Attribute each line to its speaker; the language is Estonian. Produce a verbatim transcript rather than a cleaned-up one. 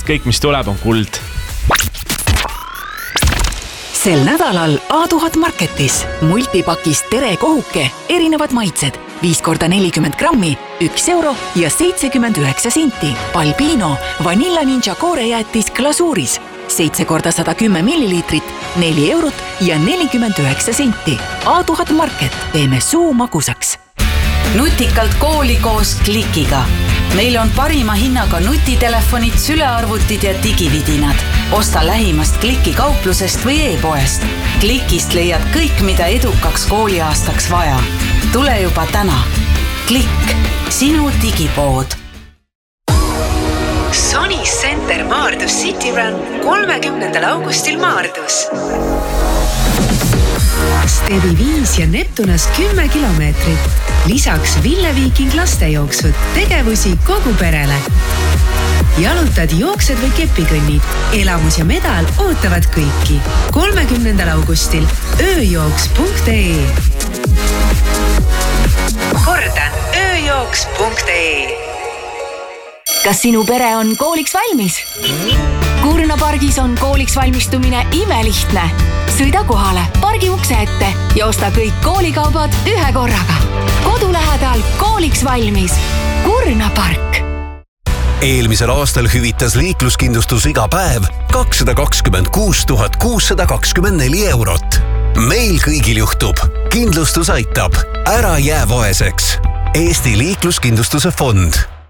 Speaker 1: sest kõik, mis tuleb, on kuld.
Speaker 2: Sel nädalal A tuhat Marketis multipakis tere kohuke, erinevad maitsed, viis korda nelikümmend grammi, üks euro ja seitsekümmend üheksa senti. Balbino Vanilla Ninja koorejäätis glasuuris, seitse korda sada kümme milliliitrit, neli eurot ja nelikümmend üheksa senti. A tuhat Market, teeme suu magusaks.
Speaker 3: Nutikalt kooli koos Klikiga. Meil on parima hinnaga nutitelefonid, sülearvutid ja digividinad. Osta lähimast Kliki kauplusest või e-poest. Klikist leiad kõik, mida edukaks kooliaastaks vaja. Tule juba täna. Klikk, sinu digipood.
Speaker 4: Sony Center Maardus City Run kolmekümnendal augustil Maardus. Stevi viis ja Neptunas kümme kilomeetrit. Lisaks Ville Viiking lastejooksud, tegevusi kogu perele. Jalutad, jooksed või kepikõnnid. Elamus ja medal ootavad kõiki. kolmekümnendal augustil ööjooks punkt ee. Kordan, ööjooks punkt ee.
Speaker 5: Kas sinu pere on kooliks valmis? Kurna pargis on kooliks valmistumine imelihtne. Sõida kohale, pargi ukse ette ja osta kõik koolikaubad ühe korraga. Kodu lähedal kooliks valmis. Kurna park.
Speaker 6: Eelmisel aastal hüvitas liikluskindlustus iga päev kakssada kakskümmend kuus tuhat kuussada kakskümmend neli eurot. Meil kõigil juhtub. Kindlustus aitab. Ära jää vaeseks. Eesti liikluskindlustuse fond.